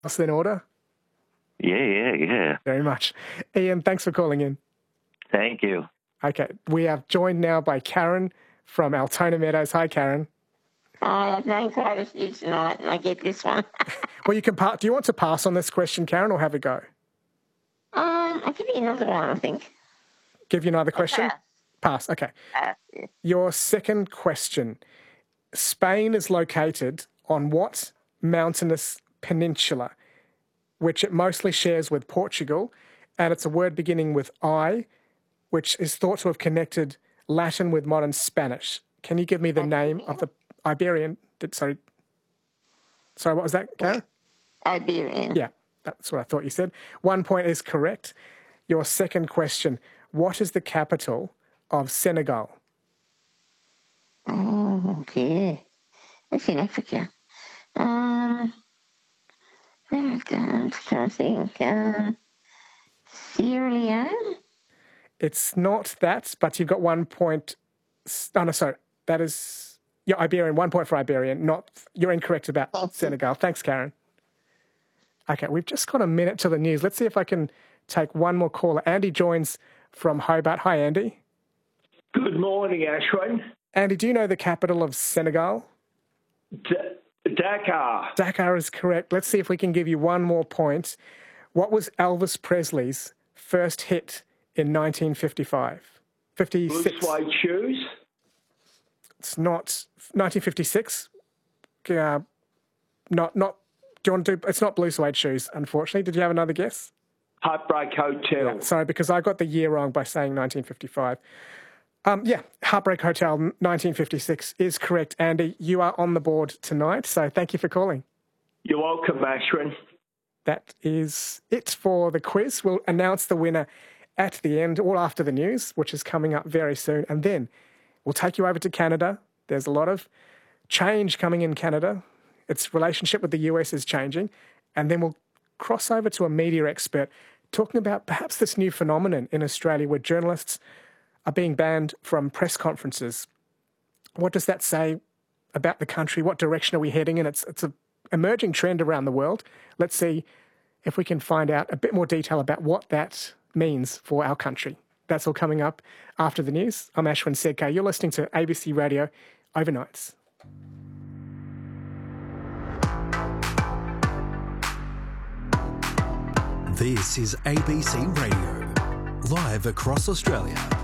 What's in order? Yeah. Very much. Ian, thanks for calling in. Thank you. Okay, we are joined now by Karen from Altona Meadows. Hi, Karen. Hi, I've known quite a few tonight, and I get this one. Well, you can do you want to pass on this question, Karen, or have a go? I'll give you another one, I think. Give you another question? Pass. Pass, okay. Yeah. Your second question. Spain is located on what mountainous peninsula, which it mostly shares with Portugal, and it's a word beginning with I, which is thought to have connected Latin with modern Spanish. Can you give me the name of the Iberian... Sorry, what was that, Karen? Iberian. Yeah, that's what I thought you said. 1 point is correct. Your second question. What is the capital of Senegal? Oh, okay. It's in Africa. I'm trying to think. Sierra Leone? It's not that, but you've got 1 point. Oh, no, sorry. That is... Yeah, Iberian. 1 point for Iberian. You're incorrect about Senegal. Thanks, Karen. Okay, we've just got a minute to the news. Let's see if I can take one more caller. Andy joins from Hobart. Hi, Andy. Good morning, Ashwin. Andy, do you know the capital of Senegal? Dakar. Dakar is correct. Let's see if we can give you one more point. What was Elvis Presley's first hit in 1955? 56. Blue suede shoes. It's not 1956. Not. Do you want to do? It's not Blue Suede Shoes, unfortunately. Did you have another guess? Heartbreak Hotel. Yeah, sorry, because I got the year wrong by saying 1955. Heartbreak Hotel, 1956 is correct. Andy, you are on the board tonight, so thank you for calling. You're welcome, Ashwin. That is it for the quiz. We'll announce the winner at the end, all after the news, which is coming up very soon. And then we'll take you over to Canada. There's a lot of change coming in Canada. Its relationship with the US is changing. And then we'll cross over to a media expert talking about perhaps this new phenomenon in Australia where journalists are being banned from press conferences. What does that say about the country? What direction are we heading in? It's an emerging trend around the world. Let's see if we can find out a bit more detail about what that means for our country. That's all coming up after the news. I'm Ashwin Sedkar. You're listening to ABC Radio Overnights. This is ABC Radio, live across Australia.